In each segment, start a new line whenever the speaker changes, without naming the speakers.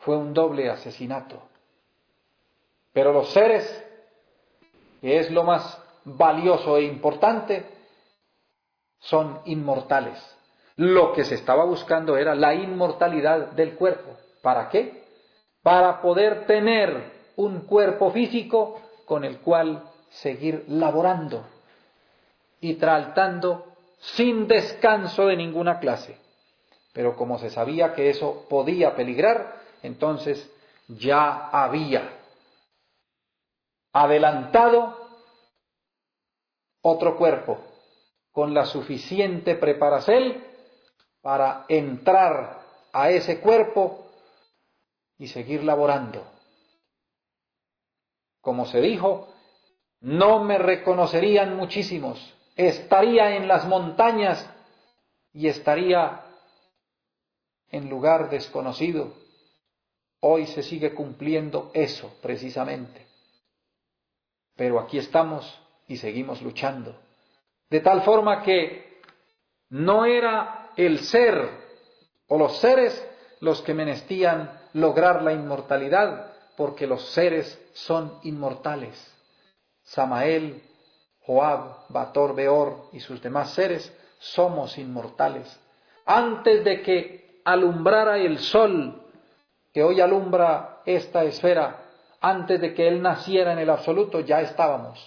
fue un doble asesinato. Pero los seres, que es lo más valioso e importante, son inmortales. Lo que se estaba buscando era la inmortalidad del cuerpo. ¿Para qué? Para poder tener un cuerpo físico con el cual seguir laborando y tratando sin descanso de ninguna clase. Pero como se sabía que eso podía peligrar, entonces ya había adelantado otro cuerpo con la suficiente preparación para entrar a ese cuerpo y seguir laborando. Como se dijo, no me reconocerían muchísimos, estaría en las montañas y estaría en lugar desconocido. Hoy se sigue cumpliendo eso precisamente. Pero aquí estamos y seguimos luchando. De tal forma que no era el ser o los seres los que merecían lograr la inmortalidad, porque los seres son inmortales. Samael, Joab, Bator, Beor y sus demás seres somos inmortales. Antes de que alumbrara el sol que hoy alumbra esta esfera, antes de que él naciera en el absoluto, ya estábamos.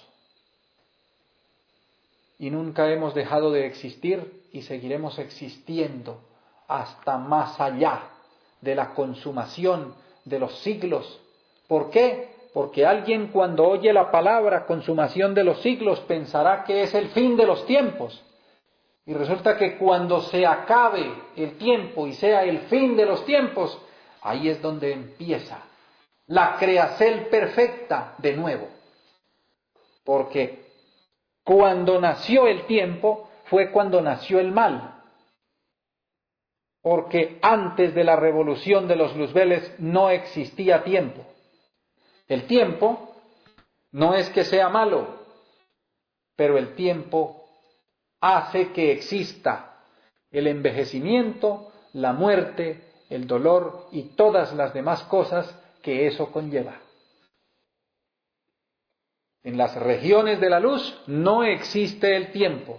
Y nunca hemos dejado de existir y seguiremos existiendo hasta más allá de la consumación de los siglos. ¿Por qué? Porque alguien cuando oye la palabra consumación de los siglos pensará que es el fin de los tiempos. Y resulta que cuando se acabe el tiempo y sea el fin de los tiempos, ahí es donde empieza la creación perfecta de nuevo. Porque cuando nació el tiempo fue cuando nació el mal. Porque antes de la revolución de los luzbeles no existía tiempo. El tiempo no es que sea malo, pero el tiempo hace que exista el envejecimiento, la muerte, el dolor y todas las demás cosas que eso conlleva. En las regiones de la luz no existe el tiempo.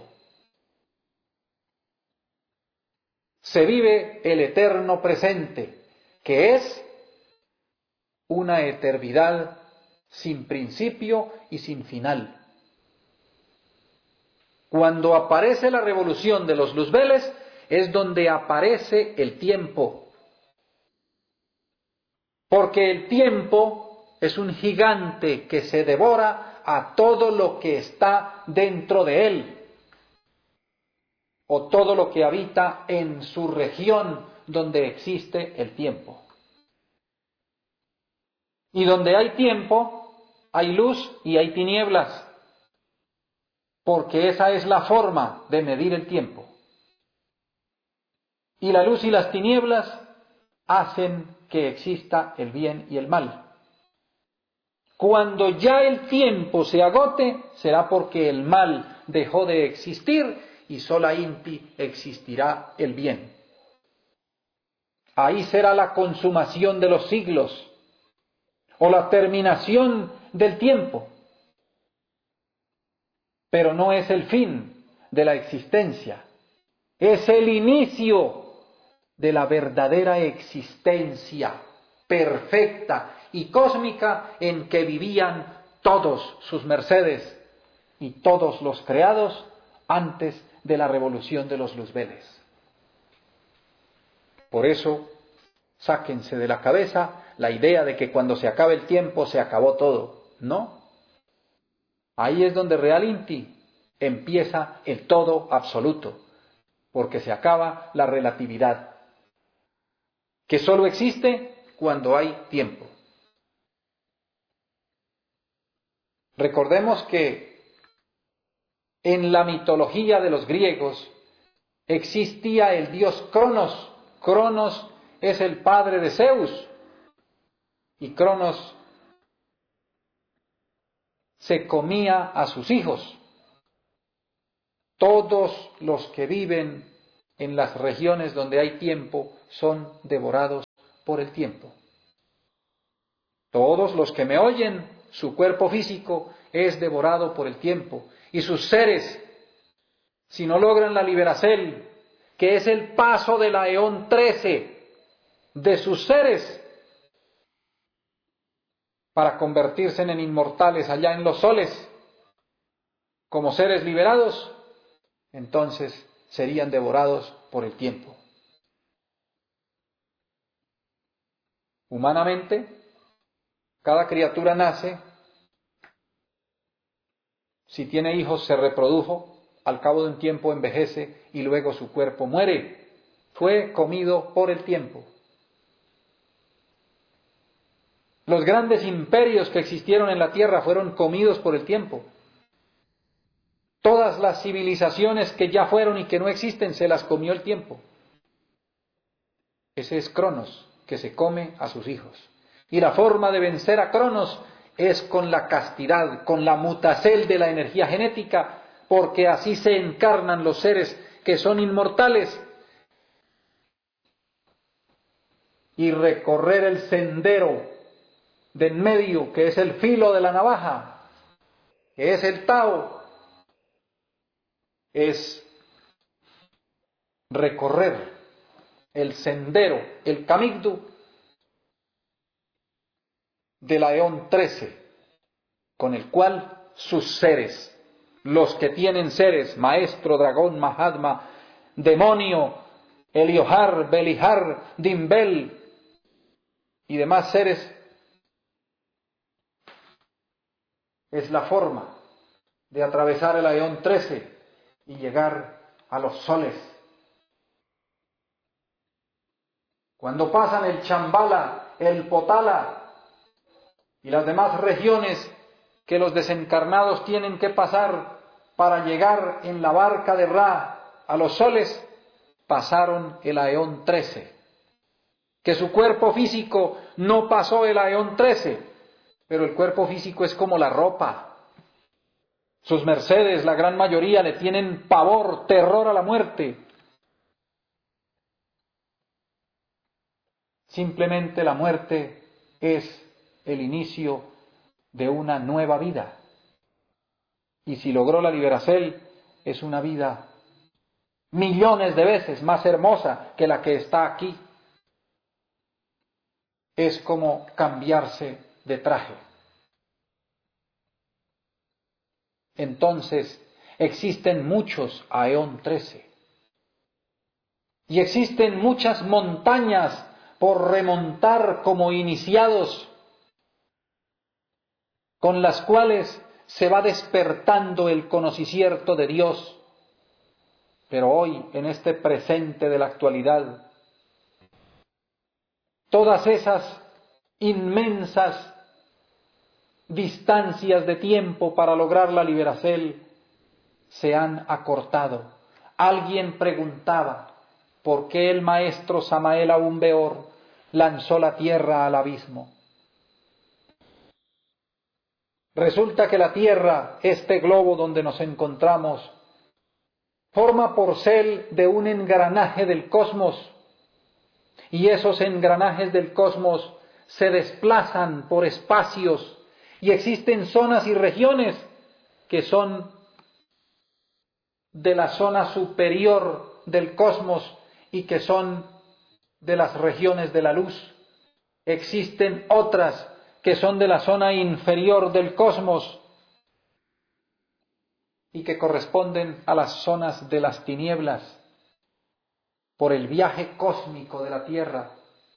Se vive el eterno presente, que es una eternidad sin principio y sin final. Cuando aparece la revolución de los luzbeles es donde aparece el tiempo. Porque el tiempo es un gigante que se devora a todo lo que está dentro de él, o todo lo que habita en su región donde existe el tiempo. Y donde hay tiempo, hay luz y hay tinieblas, porque esa es la forma de medir el tiempo. Y la luz y las tinieblas hacen que exista el bien y el mal. Cuando ya el tiempo se agote, será porque el mal dejó de existir y solamente existirá el bien. Ahí será la consumación de los siglos o la terminación del tiempo. Pero no es el fin de la existencia, es el inicio de la verdadera existencia perfecta y cósmica en que vivían todos sus mercedes y todos los creados antes de la revolución de los luzbeles. Por eso, sáquense de la cabeza la idea de que cuando se acabe el tiempo se acabó todo. No. Ahí es donde realmente empieza el todo absoluto, porque se acaba la relatividad, que solo existe cuando hay tiempo. Recordemos que en la mitología de los griegos existía el dios Cronos. Cronos es el padre de Zeus y Cronos se comía a sus hijos. Todos los que viven en las regiones donde hay tiempo son devorados por el tiempo. Todos los que me oyen, su cuerpo físico es devorado por el tiempo. Y sus seres, si no logran la liberación, que es el paso de la eón 13 de sus seres, para convertirse en inmortales allá en los soles, como seres liberados, entonces serían devorados por el tiempo. Humanamente, cada criatura nace, si tiene hijos se reprodujo, al cabo de un tiempo envejece y luego su cuerpo muere. Fue comido por el tiempo. Los grandes imperios que existieron en la tierra fueron comidos por el tiempo. Todas las civilizaciones que ya fueron y que no existen se las comió el tiempo. Ese es Cronos, que se come a sus hijos. Y la forma de vencer a Cronos es con la castidad, con la mutacel de la energía genética, porque así se encarnan los seres que son inmortales. Y recorrer el sendero de en medio, que es el filo de la navaja, que es el Tao, es recorrer el sendero, el Kamigdu de la eón 13, con el cual sus seres, los que tienen seres, maestro, dragón, Mahatma, demonio, Eliohar, Belihar, Dimbel y demás seres, es la forma de atravesar el eón 13 y llegar a los soles. Cuando pasan el Chambala, el Potala y las demás regiones que los desencarnados tienen que pasar para llegar en la barca de Ra a los soles, pasaron el eón 13. Que su cuerpo físico no pasó el eón 13, pero el cuerpo físico es como la ropa. Sus mercedes, la gran mayoría, le tienen pavor, terror a la muerte. Simplemente la muerte es el inicio de una nueva vida. Y si logró la liberación, es una vida millones de veces más hermosa que la que está aquí. Es como cambiarse de traje. Entonces, existen muchos eón 13. Y existen muchas montañas por remontar como iniciados, con las cuales se va despertando el conocimiento de Dios. Pero hoy, en este presente de la actualidad, todas esas inmensas distancias de tiempo para lograr la liberación se han acortado. Alguien preguntaba, ¿por qué el maestro Samael Aun Weor lanzó la tierra al abismo? Resulta que la tierra, este globo donde nos encontramos, forma porcel de un engranaje del cosmos, y esos engranajes del cosmos se desplazan por espacios, y existen zonas y regiones que son de la zona superior del cosmos y que son de las regiones de la luz. Existen otras que son de la zona inferior del cosmos y que corresponden a las zonas de las tinieblas por el viaje cósmico de la Tierra.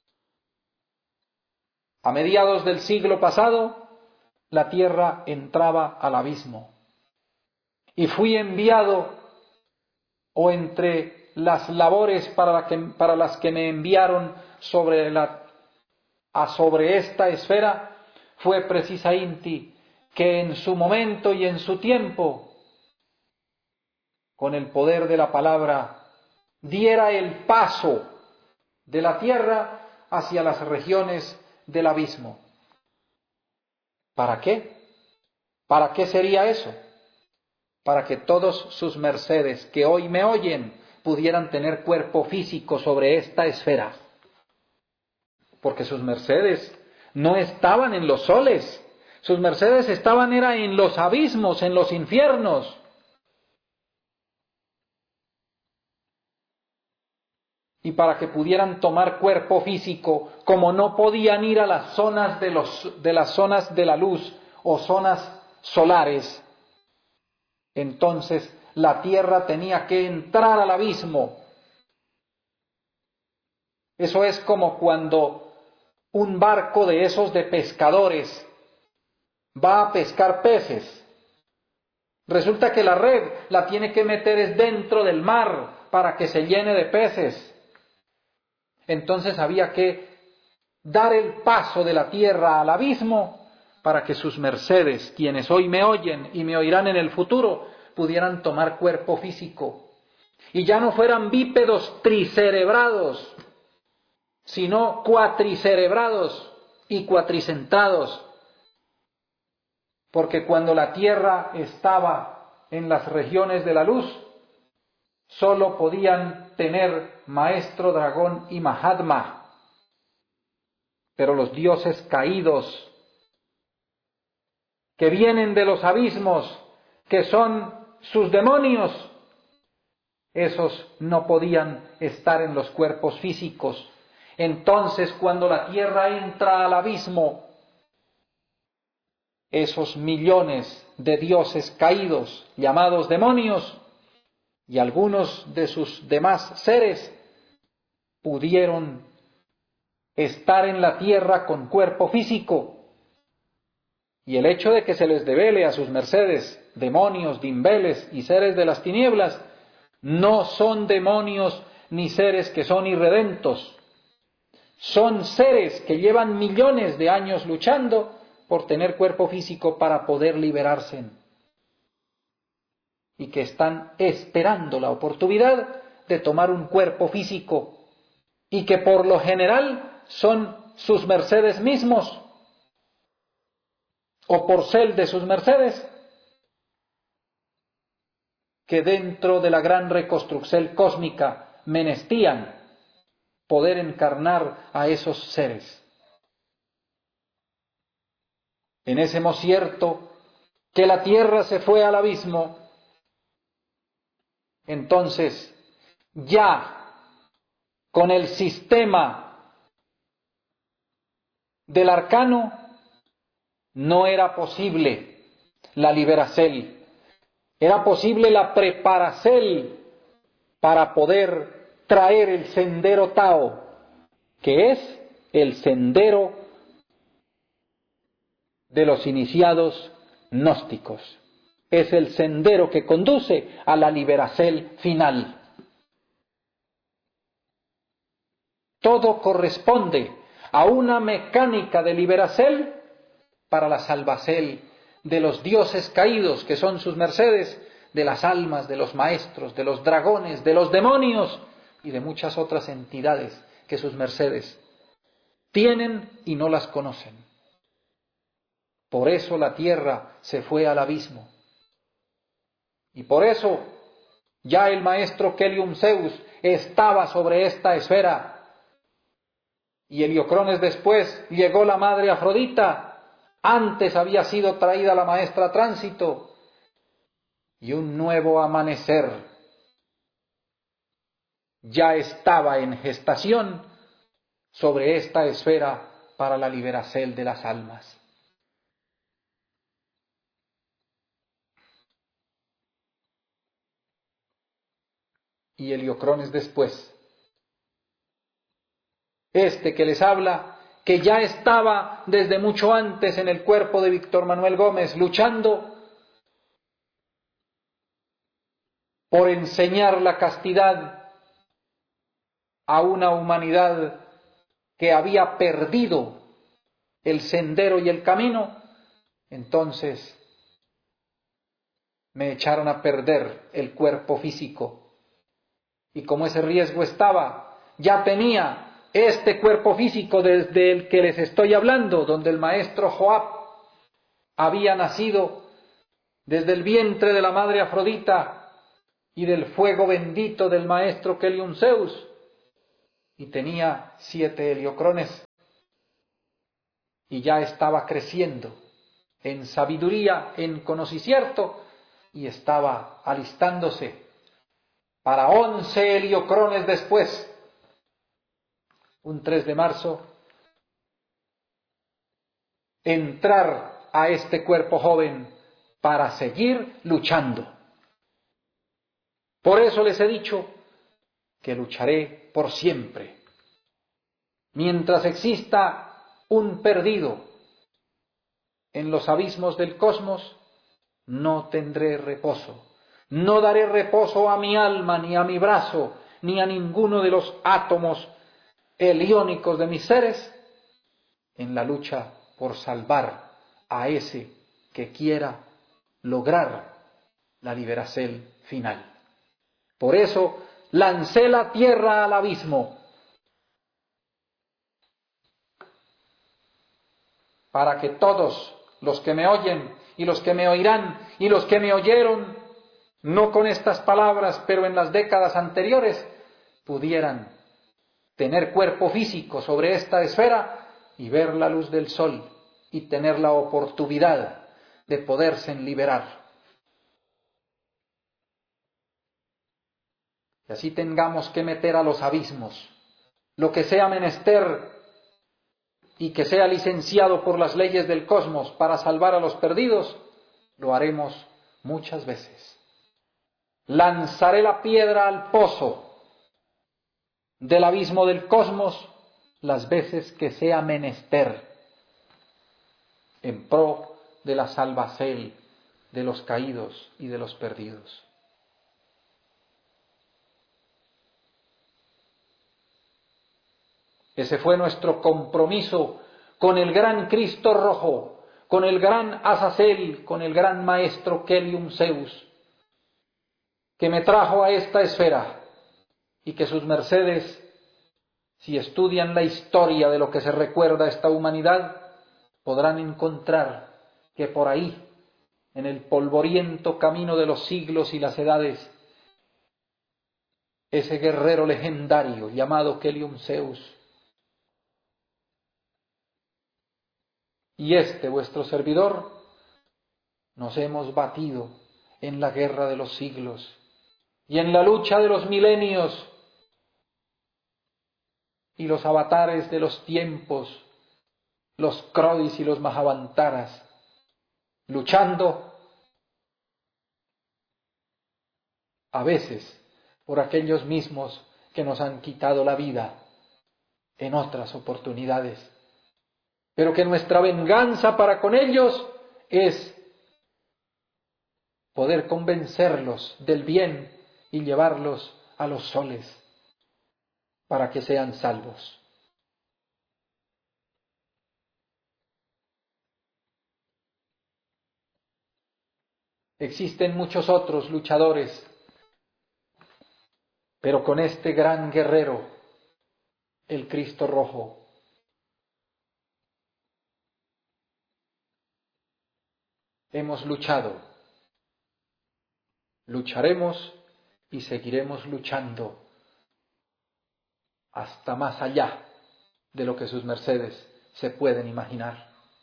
A mediados del siglo pasado, la Tierra entraba al abismo y fui enviado, o entre las labores para las que me enviaron sobre esta esfera, fue precisamente que en su momento y en su tiempo, con el poder de la palabra, diera el paso de la tierra hacia las regiones del abismo. ¿Para qué? ¿Para qué sería eso? Para que todos sus mercedes que hoy me oyen pudieran tener cuerpo físico sobre esta esfera. Porque sus mercedes no estaban en los soles. Sus mercedes estaban era en los abismos, en los infiernos. Y para que pudieran tomar cuerpo físico, como no podían ir a las zonas de las zonas de la luz o zonas solares, entonces la tierra tenía que entrar al abismo. Eso es como cuando un barco de esos de pescadores va a pescar peces. Resulta que la red la tiene que meter dentro del mar para que se llene de peces. Entonces había que dar el paso de la tierra al abismo para que sus mercedes, quienes hoy me oyen y me oirán en el futuro, pudieran tomar cuerpo físico. Y ya no fueran bípedos tricerebrados, sino cuatricerebrados y cuatricentados. Porque cuando la tierra estaba en las regiones de la luz, solo podían tener maestro dragón y Mahatma. Pero los dioses caídos, que vienen de los abismos, que son sus demonios, esos no podían estar en los cuerpos físicos. Entonces, cuando la tierra entra al abismo, esos millones de dioses caídos, llamados demonios, y algunos de sus demás seres, pudieron estar en la tierra con cuerpo físico. Y el hecho de que se les devele a sus mercedes demonios, dimbeles y seres de las tinieblas, no son demonios ni seres que son irredentos. Son seres que llevan millones de años luchando por tener cuerpo físico para poder liberarse. Y que están esperando la oportunidad de tomar un cuerpo físico. Y que por lo general son sus mercedes mismos, o porcel de sus mercedes, que dentro de la gran reconstrucción cósmica menestían poder encarnar a esos seres. Tenemos cierto que la tierra se fue al abismo, entonces ya con el sistema del arcano no era posible la liberacel. Era posible la preparacel para poder traer el sendero Tao, que es el sendero de los iniciados gnósticos. Es el sendero que conduce a la liberacel final. Todo corresponde a una mecánica de liberacel para la salvacel de los dioses caídos, que son sus mercedes, de las almas, de los maestros, de los dragones, de los demonios y de muchas otras entidades que sus mercedes tienen y no las conocen. Por eso la tierra se fue al abismo. Y por eso ya el maestro Kelium Zeus estaba sobre esta esfera. Y Heliocrones después llegó la madre Afrodita. Antes había sido traída la maestra Tránsito. Y un nuevo amanecer ya estaba en gestación sobre esta esfera para la liberacel de las almas. Y Heliocrones después, este que les habla, que ya estaba desde mucho antes en el cuerpo de Víctor Manuel Gómez, luchando por enseñar la castidad a una humanidad que había perdido el sendero y el camino, entonces me echaron a perder el cuerpo físico. Y como ese riesgo estaba, ya tenía este cuerpo físico desde el que les estoy hablando, donde el maestro Joab había nacido desde el vientre de la madre Afrodita y del fuego bendito del maestro Kelium Zeus, y tenía 7 heliocrones. y ya estaba creciendo en sabiduría, en conocimiento, y estaba alistándose para 11 heliocrones después, un 3 de marzo, entrar a este cuerpo joven para seguir luchando. Por eso les he dicho que lucharé por siempre. Mientras exista un perdido en los abismos del cosmos, no tendré reposo. No daré reposo a mi alma, ni a mi brazo, ni a ninguno de los átomos heliónicos de mis seres, en la lucha por salvar a ese que quiera lograr la liberación final. Por eso lancé la tierra al abismo, para que todos los que me oyen y los que me oirán y los que me oyeron, no con estas palabras, pero en las décadas anteriores, pudieran tener cuerpo físico sobre esta esfera y ver la luz del sol y tener la oportunidad de poderse liberar. Y así tengamos que meter a los abismos lo que sea menester y que sea licenciado por las leyes del cosmos para salvar a los perdidos, lo haremos muchas veces. Lanzaré la piedra al pozo del abismo del cosmos las veces que sea menester, en pro de la salvación de los caídos y de los perdidos. Ese fue nuestro compromiso con el gran Cristo rojo, con el gran Azazel, con el gran maestro Kelium Zeus, que me trajo a esta esfera, y que sus mercedes, si estudian la historia de lo que se recuerda a esta humanidad, podrán encontrar que por ahí, en el polvoriento camino de los siglos y las edades, ese guerrero legendario llamado Kelium Zeus y vuestro servidor, nos hemos batido en la guerra de los siglos y en la lucha de los milenios y los avatares de los tiempos, los Crodis y los Mahavantaras, luchando a veces por aquellos mismos que nos han quitado la vida en otras oportunidades, pero que nuestra venganza para con ellos es poder convencerlos del bien y llevarlos a los soles para que sean salvos. Existen muchos otros luchadores, pero con este gran guerrero, el Cristo rojo, hemos luchado, lucharemos y seguiremos luchando hasta más allá de lo que sus mercedes se pueden imaginar.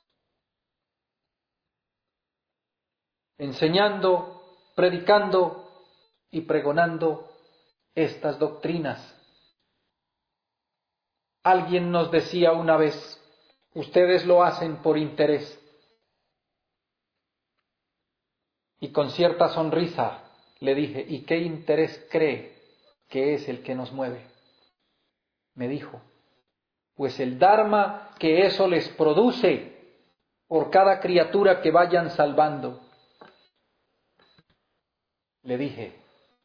Enseñando, predicando y pregonando estas doctrinas. Alguien nos decía una vez, ustedes lo hacen por interés. Y con cierta sonrisa le dije, ¿y qué interés cree que es el que nos mueve? Me dijo, pues el Dharma que eso les produce por cada criatura que vayan salvando. Le dije,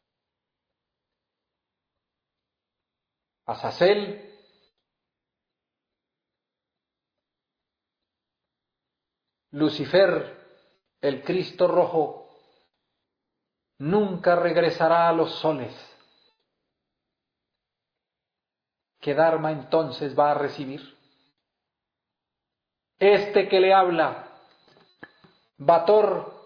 Azazel, Lucifer, el Cristo rojo, nunca regresará a los soles. ¿Qué Dharma entonces va a recibir? Este que le habla, Bator,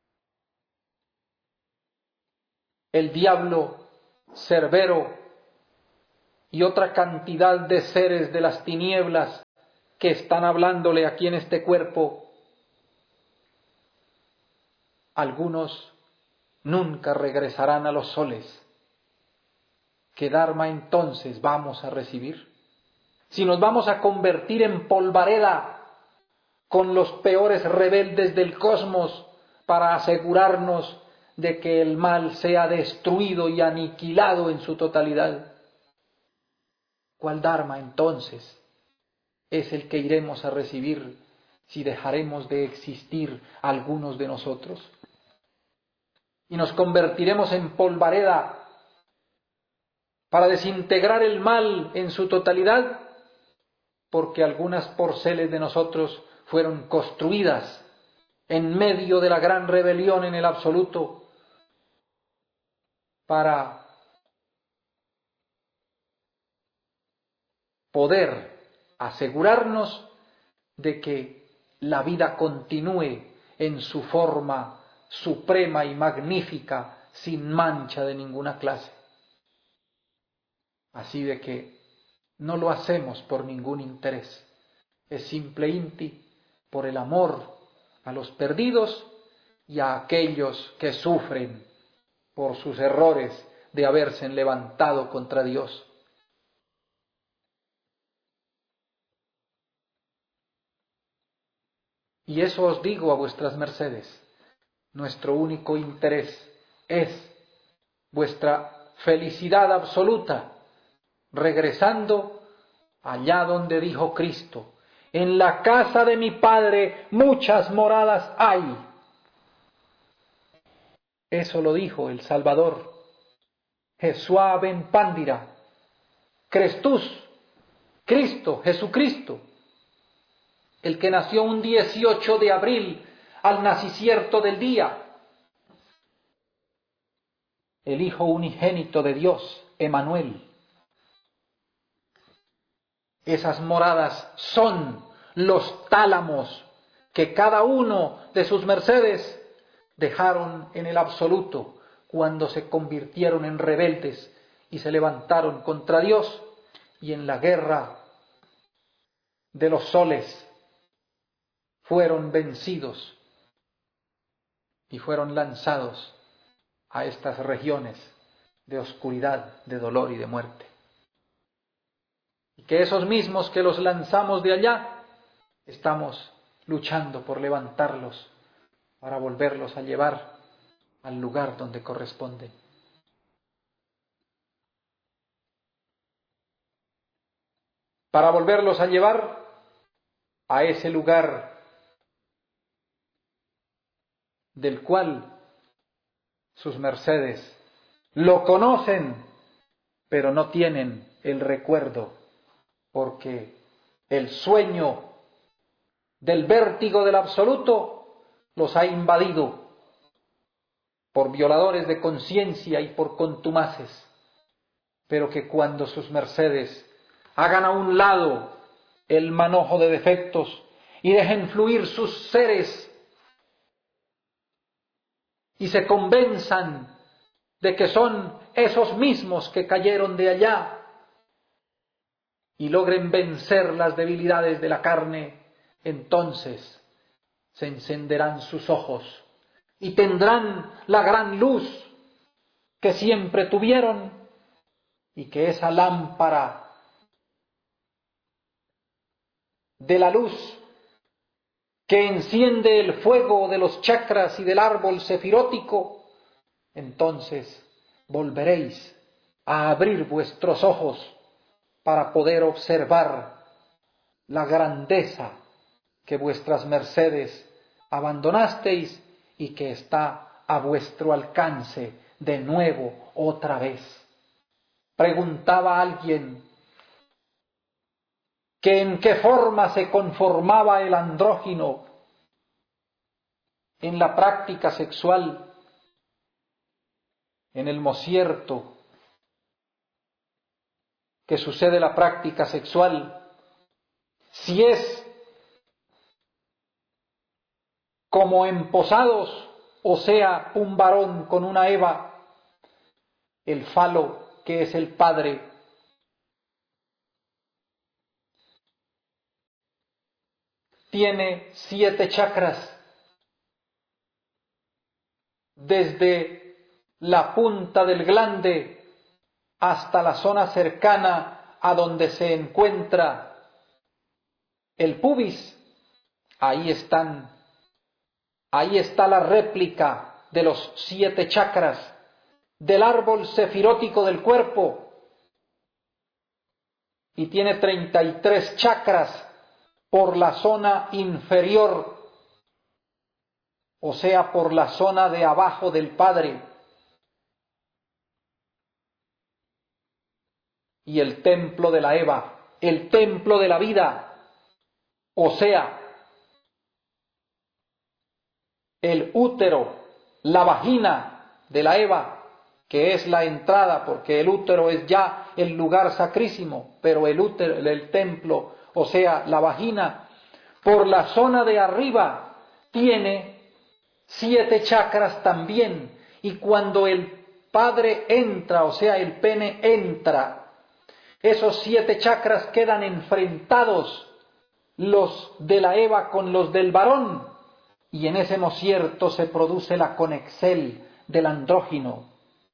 el diablo, Cerbero y otra cantidad de seres de las tinieblas que están hablándole aquí en este cuerpo, algunos nunca regresarán a los soles. ¿Qué Dharma entonces vamos a recibir? Si nos vamos a convertir en polvareda con los peores rebeldes del cosmos para asegurarnos de que el mal sea destruido y aniquilado en su totalidad, ¿cuál Dharma entonces es el que iremos a recibir si dejaremos de existir algunos de nosotros? Y nos convertiremos en polvareda para desintegrar el mal en su totalidad, porque algunas porceles de nosotros fueron construidas en medio de la gran rebelión en el absoluto para poder asegurarnos de que la vida continúe en su forma suprema y magnífica, sin mancha de ninguna clase. Así de que no lo hacemos por ningún interés, es simplemente por el amor a los perdidos y a aquellos que sufren por sus errores de haberse levantado contra Dios. Y eso os digo a vuestras mercedes, nuestro único interés es vuestra felicidad absoluta, regresando allá donde dijo Cristo: en la casa de mi Padre muchas moradas hay. Eso lo dijo el Salvador, Jesuá ben Pándira, Crestus, Cristo, Jesucristo, el que nació un 18 de abril al nacicierto del día, el Hijo unigénito de Dios, Emanuel. Esas moradas son los tálamos que cada uno de sus mercedes dejaron en el absoluto cuando se convirtieron en rebeldes y se levantaron contra Dios, y en la guerra de los soles fueron vencidos y fueron lanzados a estas regiones de oscuridad, de dolor y de muerte. Y que esos mismos que los lanzamos de allá, estamos luchando por levantarlos para volverlos a llevar al lugar donde corresponden. Para volverlos a llevar a ese lugar del cual sus mercedes lo conocen, pero no tienen el recuerdo, porque el sueño del vértigo del absoluto los ha invadido por violadores de conciencia y por contumaces, pero que cuando sus mercedes hagan a un lado el manojo de defectos y dejen fluir sus seres y se convenzan de que son esos mismos que cayeron de allá y logren vencer las debilidades de la carne, entonces se encenderán sus ojos y tendrán la gran luz que siempre tuvieron, y que esa lámpara de la luz que enciende el fuego de los chakras y del árbol sefirótico, entonces volveréis a abrir vuestros ojos para poder observar la grandeza que vuestras mercedes abandonasteis y que está a vuestro alcance de nuevo otra vez. Preguntaba alguien que en qué forma se conformaba el andrógino en la práctica sexual, en el mocierto que sucede la práctica sexual, si es como en Posados, o sea, un varón con una Eva, el falo que es el padre, tiene 7 chakras. Desde la punta del glande hasta la zona cercana a donde se encuentra el pubis, ahí está la réplica de los 7 chakras del árbol sefirótico del cuerpo, y tiene 33 chakras por la zona inferior, o sea, por la zona de abajo del Padre. Y el templo de la Eva, el templo de la vida, o sea, el útero, la vagina de la Eva, que es la entrada, porque el útero es ya el lugar sacrísimo, pero el útero, el templo, o sea, la vagina, por la zona de arriba, tiene 7 chakras también. Y cuando el Padre entra, o sea, el pene entra, esos 7 chakras quedan enfrentados, los de la Eva con los del varón, y en ese mocierto se produce la conexel del andrógino.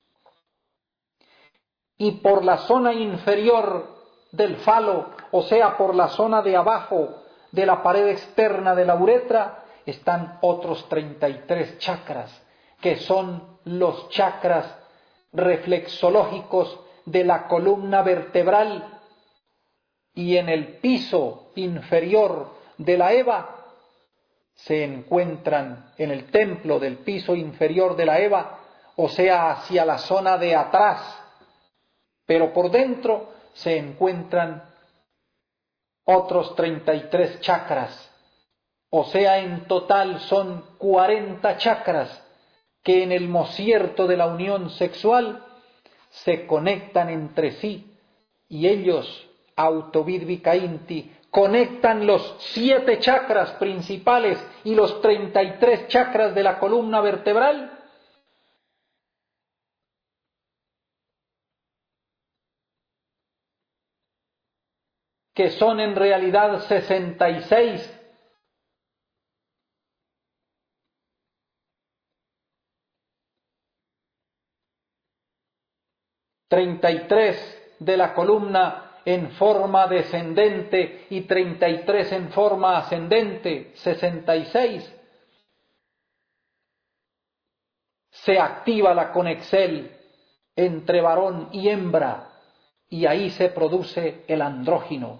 Y por la zona inferior del falo, o sea, por la zona de abajo de la pared externa de la uretra, están otros 33 chakras, que son los chakras reflexológicos de la columna vertebral. Y en el piso inferior de la Eva se encuentran, en el templo del piso inferior de la Eva, o sea, hacia la zona de atrás, pero por dentro se encuentran otros 33 chakras, o sea, en total son 40 chakras que en el mocierto de la unión sexual se conectan entre sí, y ellos, autovidvicainti, conectan los 7 chakras principales y los 33 chakras de la columna vertebral, que son en realidad 66. 33 de la columna en forma descendente y 33 en forma ascendente, 66. Se activa la conexel entre varón y hembra y ahí se produce el andrógino.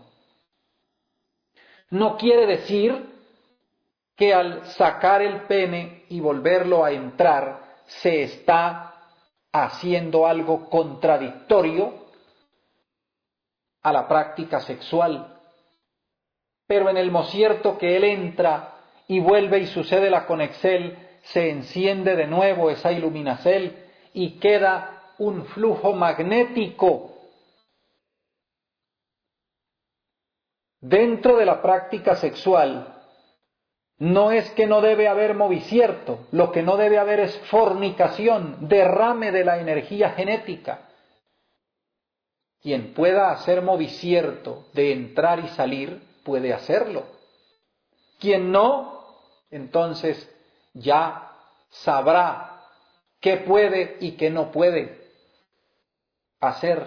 No quiere decir que al sacar el pene y volverlo a entrar se está haciendo algo contradictorio a la práctica sexual. Pero en el mocierto que él entra y vuelve y sucede la conexel, se enciende de nuevo esa iluminacel y queda un flujo magnético. Dentro de la práctica sexual, no es que no debe haber movicierto, lo que no debe haber es fornicación, derrame de la energía genética. Quien pueda hacer movicierto de entrar y salir, puede hacerlo. Quien no, entonces ya sabrá qué puede y qué no puede hacer.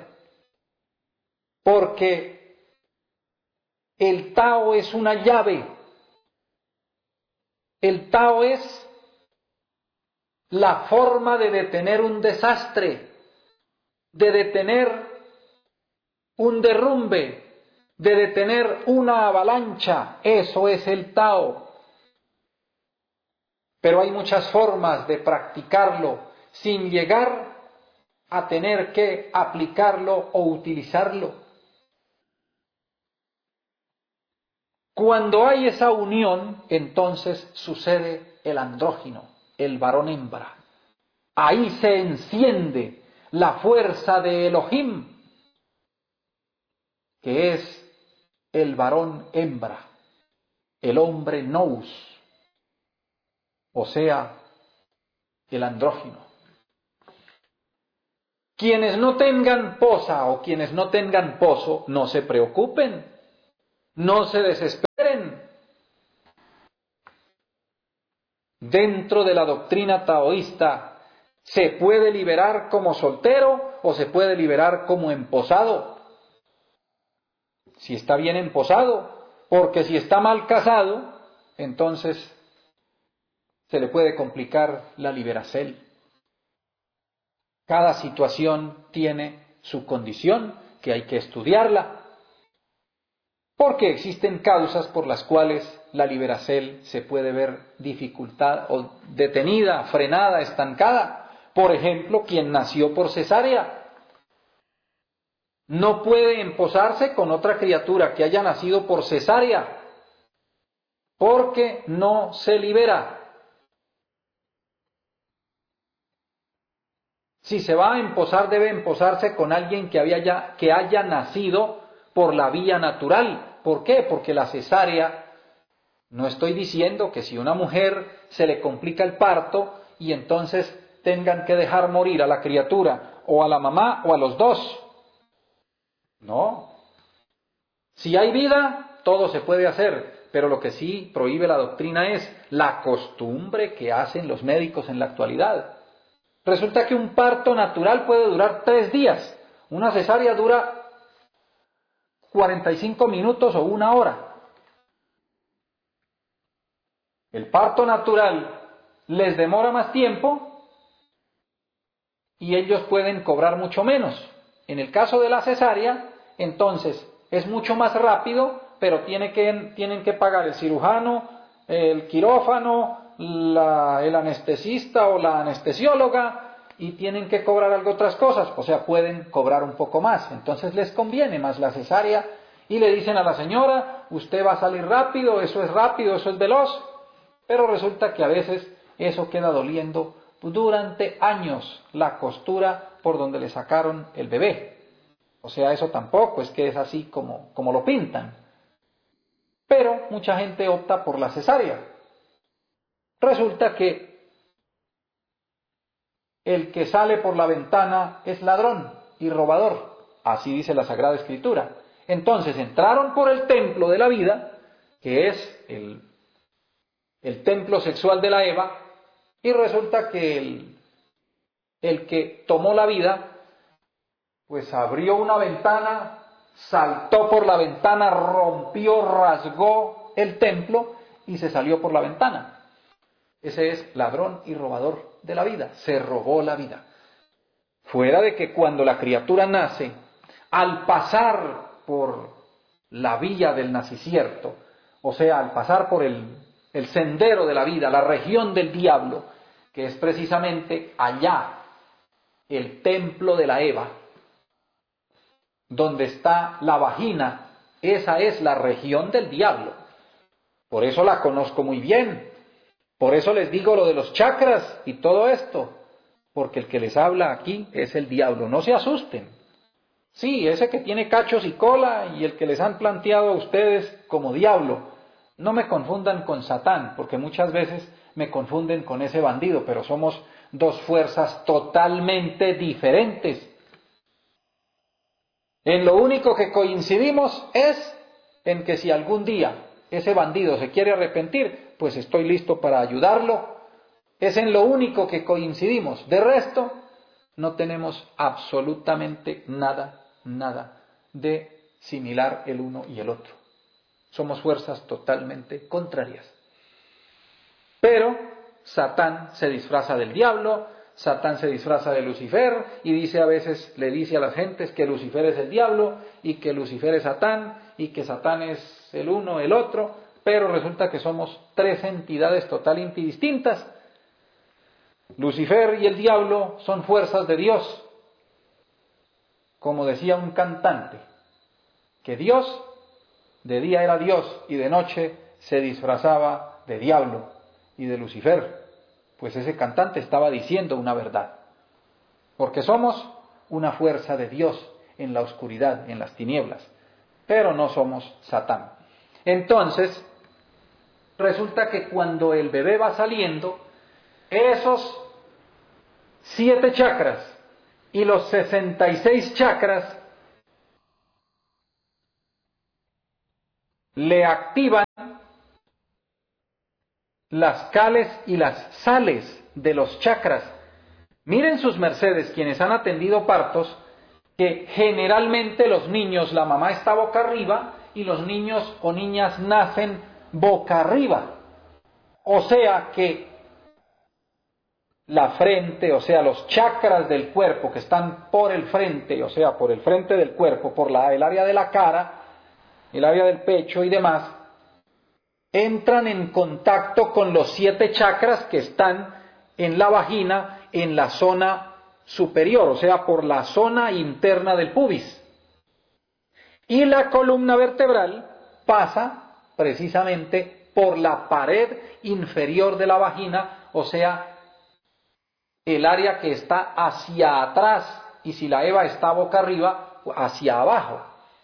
Porque el Tao es una llave. El Tao es la forma de detener un desastre, de detener un derrumbe, de detener una avalancha. Eso es el Tao. Pero hay muchas formas de practicarlo sin llegar a tener que aplicarlo o utilizarlo. Cuando hay esa unión, entonces sucede el andrógino, el varón hembra. Ahí se enciende la fuerza de Elohim, que es el varón hembra, el hombre nous, o sea, el andrógino. Quienes no tengan posa o quienes no tengan pozo, no se preocupen, no se desesperen, dentro de la doctrina taoísta, ¿se puede liberar como soltero o se puede liberar como emposado? Si está bien emposado, porque si está mal casado, entonces se le puede complicar la liberación. Cada situación tiene su condición, que hay que estudiarla, porque existen causas por las cuales la liberación se puede ver dificultad o detenida, frenada, estancada. Por ejemplo, quien nació por cesárea no puede emposarse con otra criatura que haya nacido por cesárea, porque no se libera. Si se va a emposar, debe emposarse con alguien que haya nacido por la vía natural. ¿Por qué? Porque la cesárea, no estoy diciendo que si una mujer se le complica el parto y entonces tengan que dejar morir a la criatura, o a la mamá, o a los dos. No. Si hay vida, todo se puede hacer, pero lo que sí prohíbe la doctrina es la costumbre que hacen los médicos en la actualidad. Resulta que un parto natural puede durar 3 días, una cesárea dura 45 minutos o 1 hora. El parto natural les demora más tiempo y ellos pueden cobrar mucho menos. En el caso de la cesárea, entonces, es mucho más rápido, pero tienen que pagar el cirujano, el quirófano, el anestesista o la anestesióloga, y tienen que cobrar algo otras cosas, o sea, pueden cobrar un poco más. Entonces les conviene más la cesárea y le dicen a la señora, usted va a salir rápido, eso es veloz, pero resulta que a veces eso queda doliendo durante años, la costura por donde le sacaron el bebé. O sea, eso tampoco es que es así como lo pintan. Pero mucha gente opta por la cesárea. Resulta que el que sale por la ventana es ladrón y robador. Así dice la Sagrada Escritura. Entonces entraron por el templo de la vida, que es el templo sexual de la Eva, y resulta que el que tomó la vida, pues abrió una ventana, saltó por la ventana, rompió, rasgó el templo y se salió por la ventana. Ese es ladrón y robador de la vida, se robó la vida. Fuera de que cuando la criatura nace, al pasar por la vía del nacicierto, o sea, al pasar por el sendero de la vida, la región del diablo, que es precisamente allá el templo de la Eva, donde está la vagina, esa es la región del diablo. Por eso la conozco muy bien. Por eso les digo lo de los chakras y todo esto. Porque el que les habla aquí es el diablo. No se asusten. Sí, ese que tiene cachos y cola y el que les han planteado a ustedes como diablo. No me confundan con Satán, porque muchas veces me confunden con ese bandido, pero somos dos fuerzas totalmente diferentes. En lo único que coincidimos es en que si algún día ese bandido se quiere arrepentir, pues estoy listo para ayudarlo. Es en lo único que coincidimos. De resto, no tenemos absolutamente nada de similar el uno y el otro. Somos fuerzas totalmente contrarias. Pero Satán se disfraza del diablo, Satán se disfraza de Lucifer y dice a veces, le dice a las gentes que Lucifer es el diablo y que Lucifer es Satán y que Satán es el uno, el otro, pero resulta que somos 3 entidades totalmente distintas. Lucifer y el diablo son fuerzas de Dios. Como decía un cantante, que Dios de día era Dios y de noche se disfrazaba de diablo y de Lucifer. Pues ese cantante estaba diciendo una verdad. Porque somos una fuerza de Dios en la oscuridad, en las tinieblas, pero no somos Satán. Entonces, resulta que cuando el bebé va saliendo, esos 7 chakras y los 66 chakras le activan las cales y las sales de los chakras. Miren sus mercedes, quienes han atendido partos, que generalmente los niños, la mamá está boca arriba y los niños o niñas nacen boca arriba. O sea que la frente, o sea, los chakras del cuerpo que están por el frente, o sea, por el frente del cuerpo, por el área de la cara, el área del pecho y demás, entran en contacto con los 7 chakras que están en la vagina, en la zona superior, o sea, por la zona interna del pubis. Y la columna vertebral pasa precisamente por la pared inferior de la vagina, o sea, el área que está hacia atrás, y si la Eva está boca arriba, hacia abajo.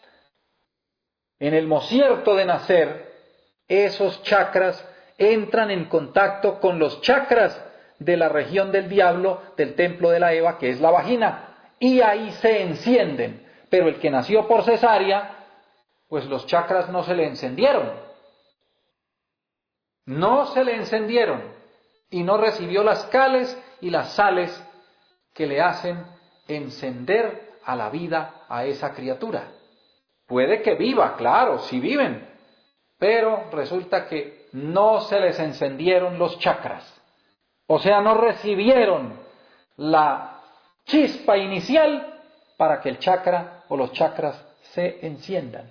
En el mocierto de nacer, esos chakras entran en contacto con los chakras de la región del diablo, del templo de la Eva, que es la vagina, y ahí se encienden. Pero el que nació por cesárea, pues los chakras no se le encendieron. No se le encendieron y no recibió las cales y las sales que le hacen encender a la vida a esa criatura. Puede que viva, claro, sí viven, pero resulta que no se les encendieron los chakras. O sea, no recibieron la chispa inicial para que el chakra o los chakras se enciendan.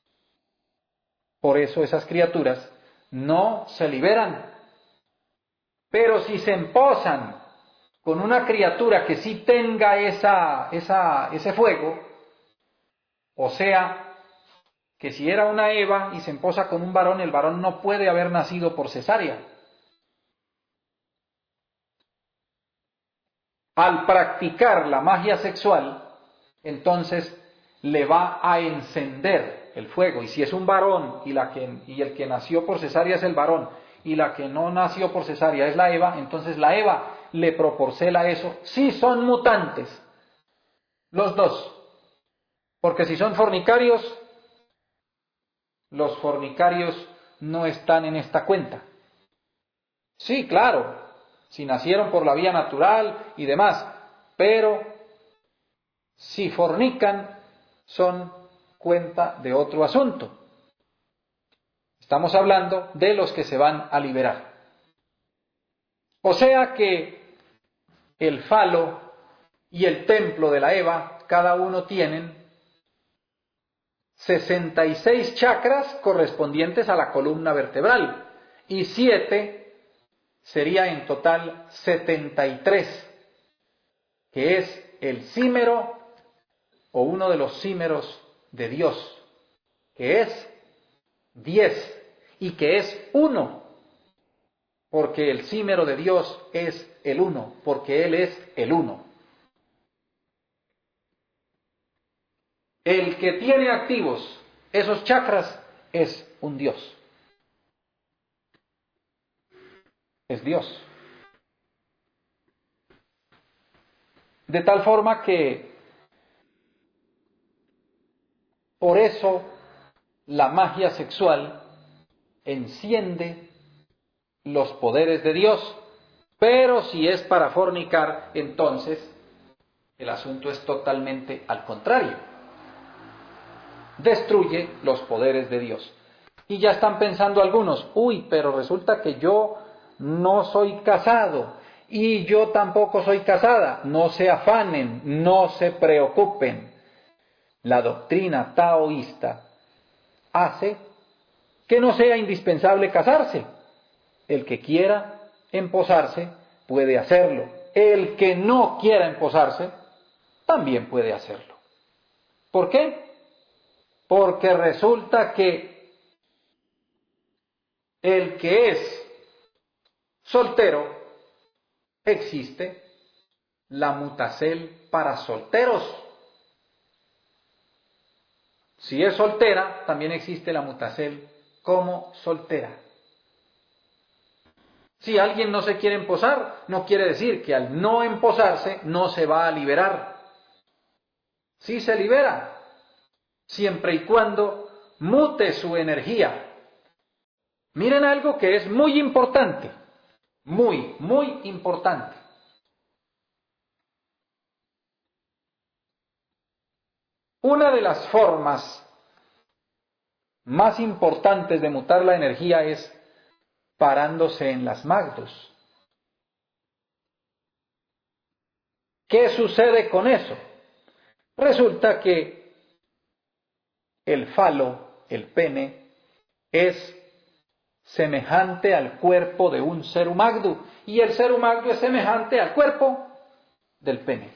Por eso esas criaturas no se liberan. Pero si se emposan con una criatura que sí tenga ese fuego, o sea, que si era una Eva y se emposa con un varón, el varón no puede haber nacido por cesárea. Al practicar la magia sexual, entonces le va a encender el fuego. Y si es un varón y el que nació por cesárea es el varón y la que no nació por cesárea es la Eva, entonces la Eva le proporciona eso. Si son mutantes, los dos. Porque si son fornicarios, los fornicarios no están en esta cuenta. Sí, claro, si nacieron por la vía natural y demás, pero si fornican son cuenta de otro asunto. Estamos hablando de los que se van a liberar. O sea que el falo y el templo de la Eva, cada uno tienen 66 chakras correspondientes a la columna vertebral y 7 sería en total 73, que es el címero o uno de los címeros de Dios, que es 10 y que es 1, porque el címero de Dios es el 1, porque Él es el 1. El que tiene activos esos chakras es un Dios. Es Dios. De tal forma que por eso la magia sexual enciende los poderes de Dios, pero si es para fornicar, entonces el asunto es totalmente al contrario. Destruye los poderes de Dios. Y ya están pensando algunos, pero resulta que yo no soy casado y yo tampoco soy casada. No se afanen, no se preocupen. La doctrina taoísta hace que no sea indispensable casarse. El que quiera emposarse puede hacerlo. El que no quiera emposarse también puede hacerlo. ¿Por qué? Porque resulta que el que es soltero, existe la mutacel para solteros. Si es soltera, también existe la mutacel como soltera. Si alguien no se quiere emposar, no quiere decir que al no emposarse no se va a liberar. Sí se libera, siempre y cuando mute su energía. Miren algo que es muy importante, muy, muy importante. Una de las formas más importantes de mutar la energía es parándose en las magdos. ¿Qué sucede con eso? Resulta que el falo, el pene, es semejante al cuerpo de un ser humano y el ser humano es semejante al cuerpo del pene.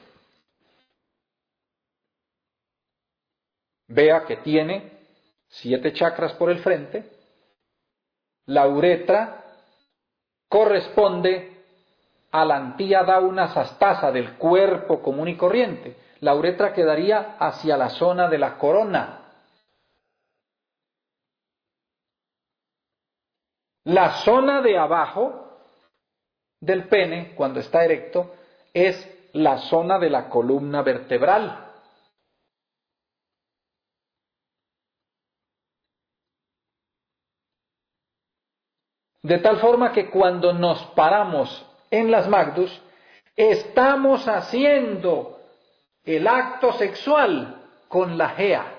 Vea que tiene 7 chakras por el frente, la uretra corresponde a la antía dauna sastasa del cuerpo común y corriente. La uretra quedaría hacia la zona de la corona. La zona de abajo del pene, cuando está erecto, es la zona de la columna vertebral. De tal forma que cuando nos paramos en las magdus, estamos haciendo el acto sexual con la Gea.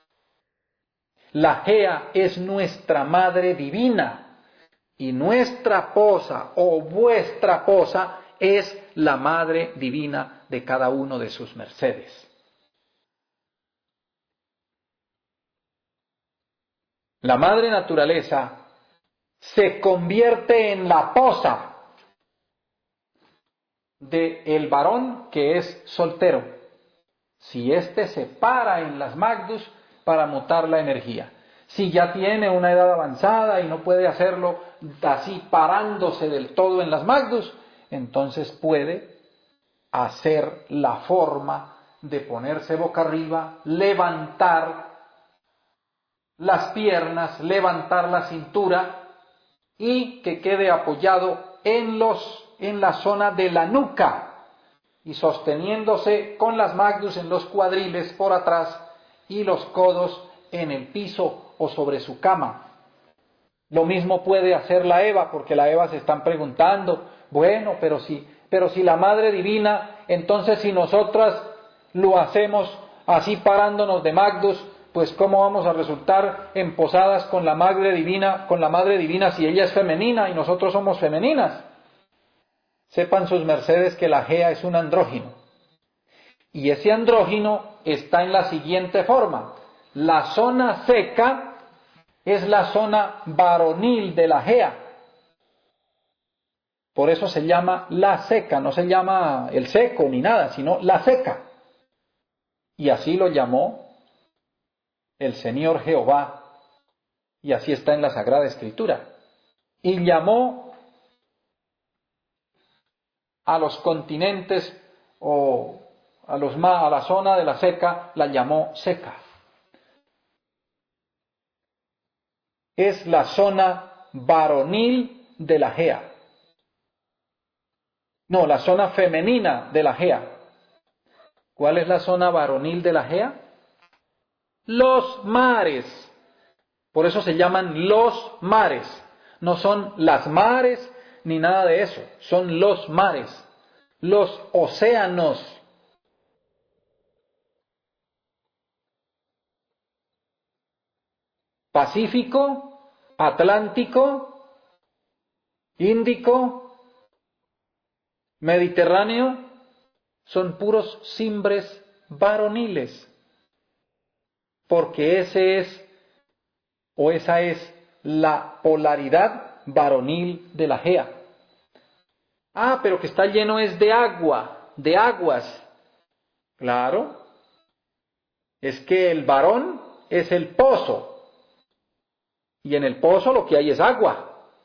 La Gea es nuestra madre divina. Y nuestra posa o vuestra posa es la madre divina de cada uno de sus mercedes. La madre naturaleza se convierte en la posa del varón que es soltero, si éste se para en las magdus para mutar la energía. Si ya tiene una edad avanzada y no puede hacerlo así parándose del todo en las magdus, entonces puede hacer la forma de ponerse boca arriba, levantar las piernas, levantar la cintura y que quede apoyado en la zona de la nuca y sosteniéndose con las magdus en los cuadriles por atrás y los codos en el piso o sobre su cama. Lo mismo puede hacer la Eva, porque la Eva se están preguntando, bueno, pero si la Madre Divina, entonces si nosotras lo hacemos así parándonos de magdus, pues cómo vamos a resultar emposadas con la Madre Divina si ella es femenina y nosotros somos femeninas. Sepan sus mercedes que la Gea es un andrógino. Y ese andrógino está en la siguiente forma. La zona seca es la zona varonil de la Gea. Por eso se llama la seca, no se llama el seco ni nada, sino la seca. Y así lo llamó el Señor Jehová, y así está en la Sagrada Escritura. Y llamó a los continentes o a la zona de la seca, la llamó seca. Es la zona varonil de la Gea. No, la zona femenina de la Gea. ¿Cuál es la zona varonil de la Gea? Los mares. Por eso se llaman los mares. No son las mares ni nada de eso. Son los mares. Los océanos. Pacífico, Atlántico, Índico, Mediterráneo, son puros cimbres varoniles, porque esa es la polaridad varonil de la Gea. Ah, pero que está lleno es de agua, de aguas. Claro, es que el varón es el pozo, y en el pozo lo que hay es agua.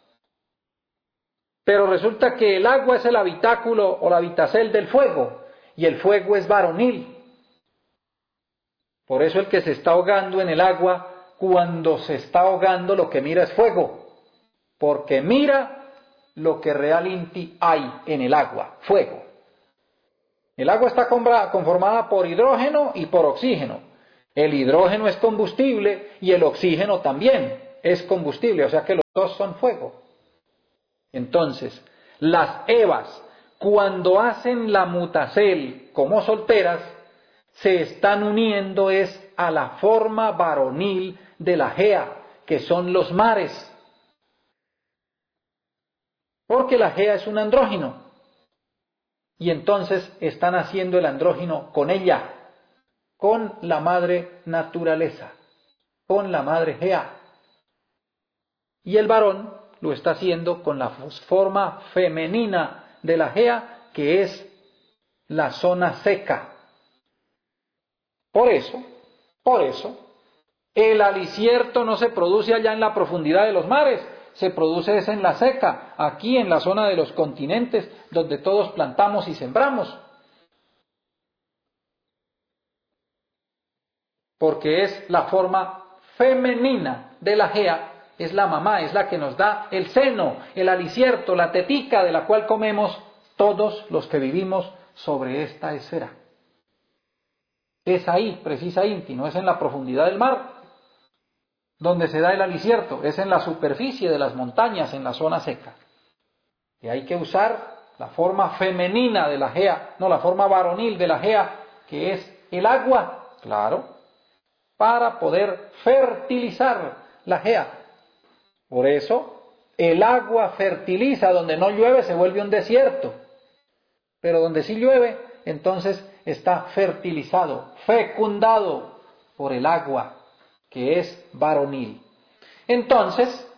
Pero resulta que el agua es el habitáculo o la habitacel del fuego, y el fuego es varonil. Por eso el que se está ahogando en el agua, cuando se está ahogando lo que mira es fuego, porque mira lo que realmente hay en el agua, fuego. El agua está conformada por hidrógeno y por oxígeno. El hidrógeno es combustible y el oxígeno también. es combustible, o sea que los dos son fuego. Entonces, las Evas, cuando hacen la mutacel como solteras, se están uniendo es a la forma varonil de la Gea, que son los mares. Porque la Gea es un andrógino. Y entonces están haciendo el andrógino con ella, con la madre naturaleza, con la madre Gea. Y el varón lo está haciendo con la forma femenina de la Gea, que es la zona seca. Por eso, el alicierto no se produce allá en la profundidad de los mares, se produce es en la seca, aquí en la zona de los continentes, donde todos plantamos y sembramos. Porque es la forma femenina de la Gea, es la mamá, es la que nos da el seno, el alicierto, la tetica de la cual comemos todos los que vivimos sobre esta esfera. Es ahí, precisa Inti, no es en la profundidad del mar, donde se da el alicierto, es en la superficie de las montañas, en la zona seca. Y hay que usar la forma femenina de la Gea, no la forma varonil de la Gea, que es el agua, claro, para poder fertilizar la Gea. Por eso, el agua fertiliza, donde no llueve se vuelve un desierto, pero donde sí llueve, entonces está fertilizado, fecundado por el agua, que es varonil. Entonces,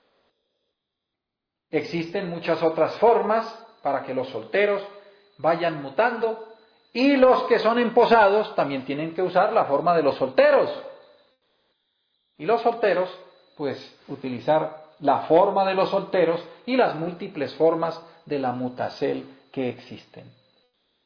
existen muchas otras formas para que los solteros vayan mutando, y los que son emposados también tienen que usar la forma de los solteros. Y los solteros, pues, utilizar la forma de los solteros y las múltiples formas de la mutacel que existen.